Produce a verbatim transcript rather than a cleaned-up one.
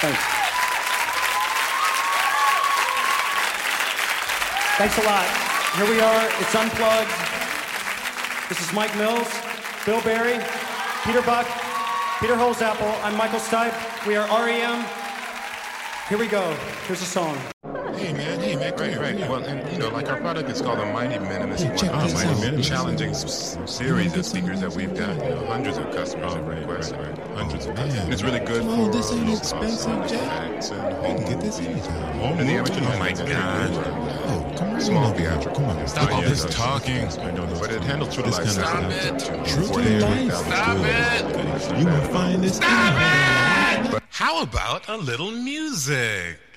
Thanks. Thanks a lot. Here we are. It's Unplugged. This is Mike Mills, Bill Berry, Peter Buck, Peter Holzapfel. I'm Michael Stipe. We are R E M. Here we go. Here's a song. Hey man, hey man, right, right. Well, and you know, like our product is called the Mighty Minimalist. Hey, check oh, this Mighty out. Challenging s- series of speakers that we've got. You know, hundreds of customers Oh, have right, requested. right, right. Hundreds Oh, of customers. man. And it's really good Come on, for this ain't low expensive, cost Jack. effects and You home can get this movies. anytime. Home And the movies. original Oh my is very God. good. Oh, come on. Small Come theatrical. Come on. Stop all this stuff. talking. I know those But it things. handles true This life. kind of Stop stuff. it. True forty, to forty life. thousand. Stop it. You won't find this. Stop it! How about a little music?